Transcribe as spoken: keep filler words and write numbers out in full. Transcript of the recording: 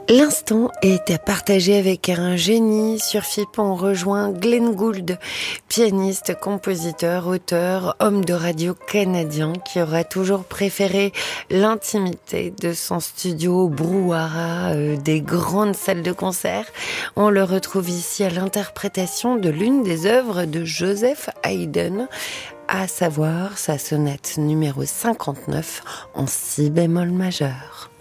L'instant est à partager avec un génie. Sur F I P, on rejoint Glenn Gould, pianiste, compositeur, auteur, homme de radio canadien qui aura toujours préféré l'intimité de son studio au brouhaha euh, des grandes salles de concert. On le retrouve ici à l'interprétation de l'une des œuvres de Joseph Haydn, à savoir sa sonate numéro cinquante-neuf en si bémol majeur.